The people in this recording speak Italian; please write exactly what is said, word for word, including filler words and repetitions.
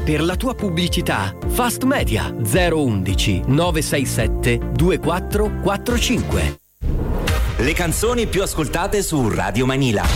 Per la tua pubblicità, Fast Media zero undici nove sei sette due quattro quattro cinque. Le canzoni più ascoltate su Radio Manila.